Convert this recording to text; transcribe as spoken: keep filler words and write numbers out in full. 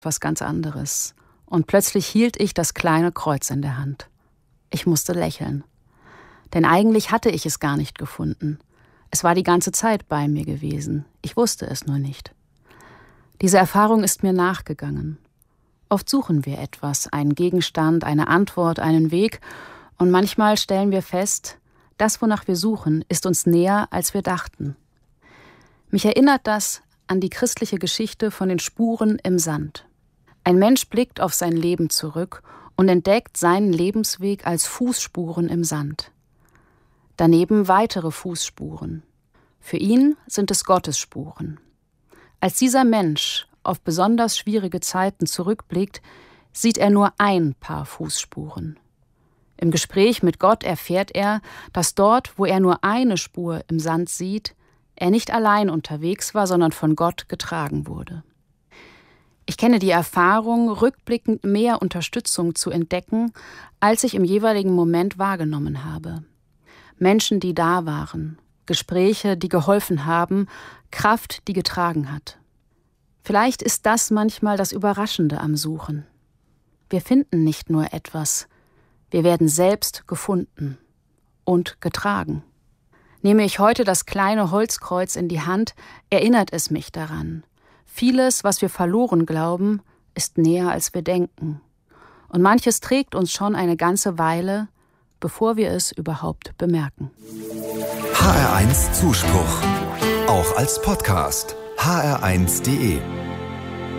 was ganz anderes. Und plötzlich hielt ich das kleine Kreuz in der Hand. Ich musste lächeln. Denn eigentlich hatte ich es gar nicht gefunden. Es war die ganze Zeit bei mir gewesen. Ich wusste es nur nicht. Diese Erfahrung ist mir nachgegangen. Oft suchen wir etwas, einen Gegenstand, eine Antwort, einen Weg, und manchmal stellen wir fest, das, wonach wir suchen, ist uns näher, als wir dachten. Mich erinnert das an die christliche Geschichte von den Spuren im Sand. Ein Mensch blickt auf sein Leben zurück und entdeckt seinen Lebensweg als Fußspuren im Sand. Daneben weitere Fußspuren. Für ihn sind es Gottesspuren. Als dieser Mensch auf besonders schwierige Zeiten zurückblickt, sieht er nur ein Paar Fußspuren. Im Gespräch mit Gott erfährt er, dass dort, wo er nur eine Spur im Sand sieht, er nicht allein unterwegs war, sondern von Gott getragen wurde. Ich kenne die Erfahrung, rückblickend mehr Unterstützung zu entdecken, als ich im jeweiligen Moment wahrgenommen habe. Menschen, die da waren, Gespräche, die geholfen haben, Kraft, die getragen hat. Vielleicht ist das manchmal das Überraschende am Suchen. Wir finden nicht nur etwas, wir werden selbst gefunden und getragen. Nehme ich heute das kleine Holzkreuz in die Hand, erinnert es mich daran. Vieles, was wir verloren glauben, ist näher, als wir denken. Und manches trägt uns schon eine ganze Weile, bevor wir es überhaupt bemerken. H R eins Zuspruch. Auch als Podcast. H R eins punkt de